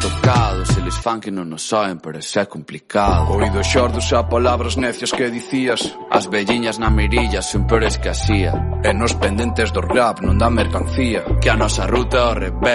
tocados, eles fan que non nos soen, pero eso é complicado. Oído xordos a palabras necias que dicías, as velliñas na mirilla sempre escasía, e nos pendentes do rap non dá mercancía, que a nosa ruta ao revés